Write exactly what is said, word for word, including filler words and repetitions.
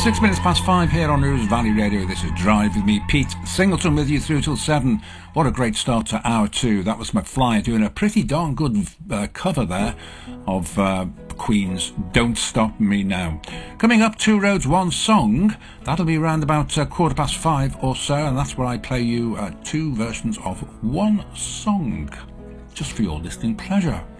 Six minutes past five here on News Valley Radio. This is Drive with me, Pete Singleton, with you through till seven. What a great start to hour two. That was McFly doing a pretty darn good uh, cover there of uh, Queen's Don't Stop Me Now. Coming up, Two Roads, One Song. That'll be around about uh, quarter past five or so, and that's where I play you uh, two versions of one song, just for your listening pleasure.